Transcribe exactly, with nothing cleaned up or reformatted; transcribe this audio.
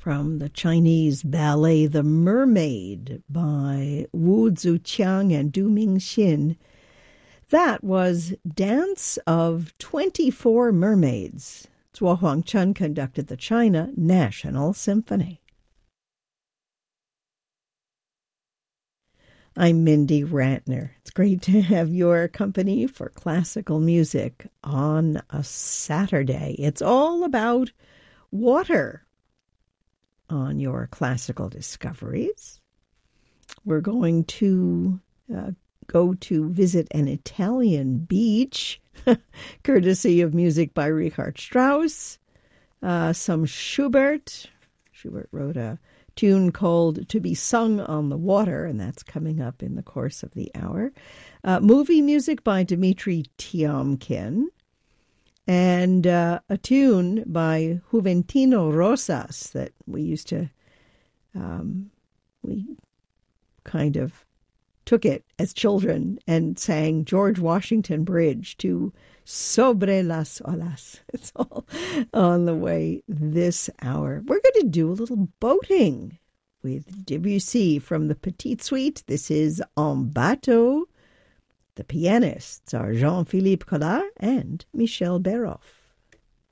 from the Chinese ballet The Mermaid by Wu Zuqiang and Du Mingxin. That was Dance of twenty-four Mermaids. Zuo Huangchun conducted the China National Symphony. I'm Mindy Ratner. It's great to have your company for classical music on a Saturday. It's all about water on your classical discoveries. We're going to uh, go to visit an Italian beach, courtesy of music by Richard Strauss, uh, some Schubert. Schubert wrote a tune called To Be Sung on the Water, and that's coming up in the course of the hour. Uh, movie music by Dmitri Tiomkin, and uh, a tune by Juventino Rosas that we used to, um, we kind of took it as children and sang George Washington Bridge to Sobre las olas. It's all on the way this hour. We're going to do a little boating with Debussy from the Petite Suite. This is En Bateau. The pianists are Jean-Philippe Collard and Michel Béroff.